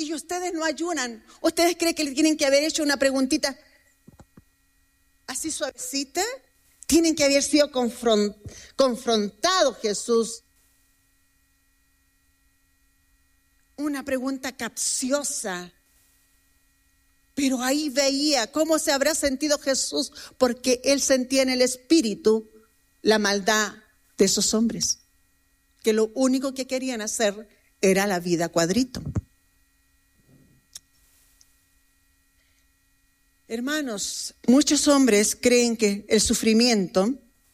Y ustedes no ayunan. ¿Ustedes creen que le tienen que haber hecho una preguntita así suavecita? Tienen que haber sido confrontados, Jesús. Una pregunta capciosa. Pero ahí veía cómo se habrá sentido Jesús, porque él sentía en el espíritu la maldad de esos hombres, que lo único que querían hacer era la vida a cuadrito. Hermanos, muchos hombres creen que el sufrimiento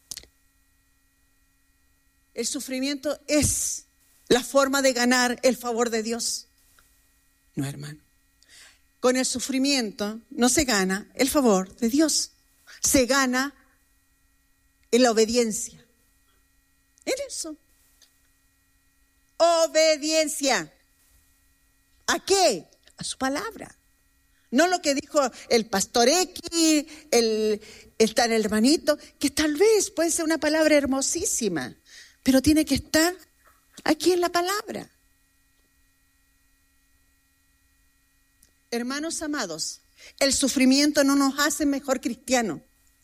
es la forma de ganar el favor de Dios. No, hermano. Con el sufrimiento no se gana el favor de Dios. Se gana en la obediencia. En eso. Obediencia. ¿A qué? A su palabra. No lo que dijo el pastor X, el tal hermanito, que tal vez puede ser una palabra hermosísima, pero tiene que estar aquí en la palabra. Hermanos amados, el sufrimiento no nos hace mejor cristianos.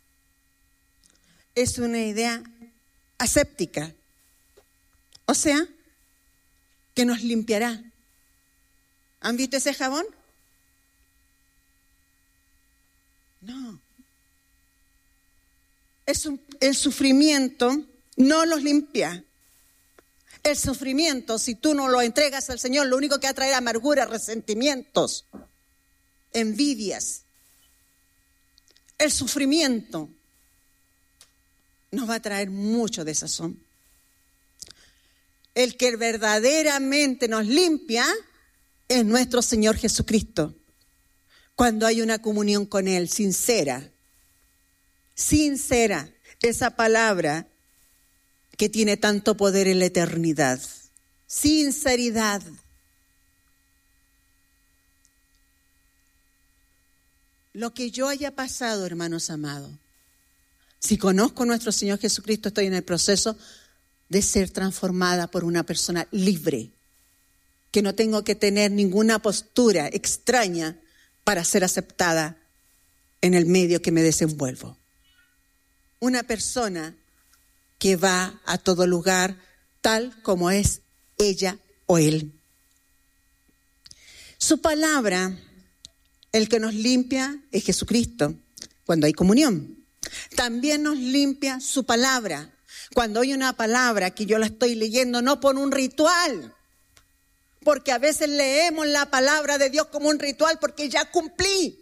Es una idea aséptica. O sea, que nos limpiará. ¿Han visto ese jabón? No. El sufrimiento no los limpia. El sufrimiento, si tú no lo entregas al Señor, lo único que va a traer amargura, resentimientos, envidias. El sufrimiento nos va a traer mucho desazón. El que verdaderamente nos limpia es nuestro Señor Jesucristo. Cuando hay una comunión con Él, sincera, esa palabra que tiene tanto poder en la eternidad. Sinceridad. Lo que yo haya pasado, hermanos amados, si conozco a nuestro Señor Jesucristo, estoy en el proceso de ser transformada por una persona libre, que no tengo que tener ninguna postura extraña para ser aceptada en el medio que me desenvuelvo. Una persona que va a todo lugar tal como es ella o él. Su palabra, el que nos limpia es Jesucristo cuando hay comunión. También nos limpia su palabra. Cuando hay una palabra que yo la estoy leyendo no por un ritual, porque a veces leemos la palabra de Dios como un ritual porque ya cumplí.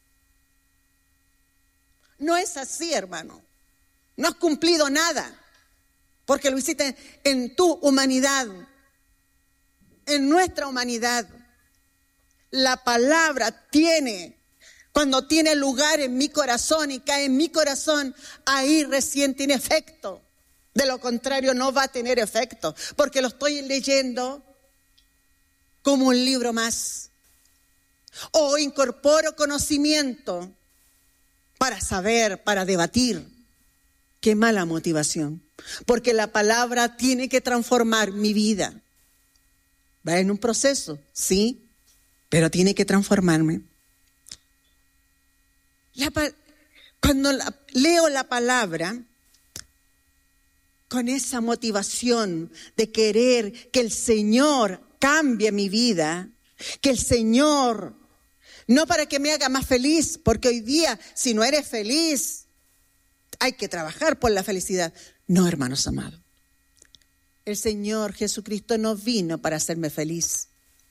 No es así, hermano. No has cumplido nada, porque lo hiciste en tu humanidad, en nuestra humanidad. La palabra cuando tiene lugar en mi corazón y cae en mi corazón, ahí recién tiene efecto. De lo contrario no va a tener efecto, porque lo estoy leyendo como un libro más. O incorporo conocimiento para saber, para debatir. Qué mala motivación, porque la palabra tiene que transformar mi vida. Va en un proceso, sí, pero tiene que transformarme. Cuando leo la palabra, con esa motivación de querer que el Señor cambie mi vida, que el Señor, no para que me haga más feliz, porque hoy día si no eres feliz, hay que trabajar por la felicidad. No, hermanos amados. El Señor Jesucristo no vino para hacerme feliz.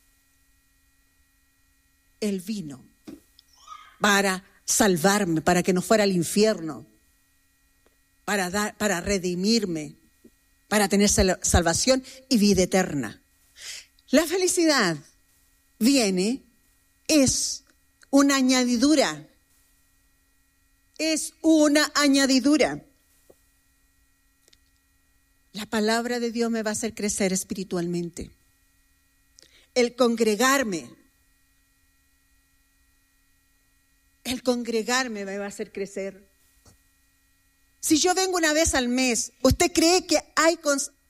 Él vino para salvarme, para que no fuera al infierno, para redimirme, para tener salvación y vida eterna. La felicidad es una añadidura. Es una añadidura. La palabra de Dios me va a hacer crecer espiritualmente. El congregarme me va a hacer crecer. Si yo vengo una vez al mes, ¿usted cree que